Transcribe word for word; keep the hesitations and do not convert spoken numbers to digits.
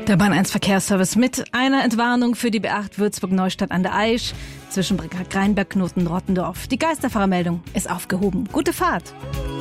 Der Bahn eins Verkehrsservice mit einer Entwarnung für die B acht Würzburg-Neustadt an der Aisch zwischen Rheinberg-Knoten-Rottendorf. Die Geisterfahrermeldung ist aufgehoben. Gute Fahrt!